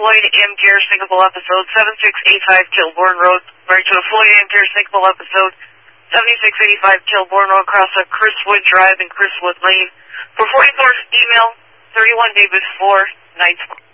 Floyd Amtier Syncopal Episode 7685 Kilbourne Road. Married to a Floyd Amtier Syncopal Episode 7685 Kilbourne Road, across of Chriswood Drive and Chriswood Lane. For 44 email 31 David 4 912.